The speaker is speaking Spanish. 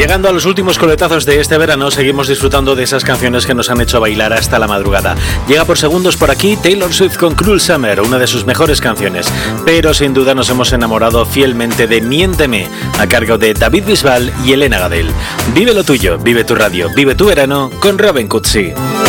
Llegando a los últimos coletazos de este verano, seguimos disfrutando de esas canciones que nos han hecho bailar hasta la madrugada. Llega por segundos por aquí Taylor Swift con Cruel Summer, una de sus mejores canciones. Pero sin duda nos hemos enamorado fielmente de Miénteme, a cargo de David Bisbal y Elena Gadel. Vive lo tuyo, vive tu radio, vive tu verano con Robin Cutsi.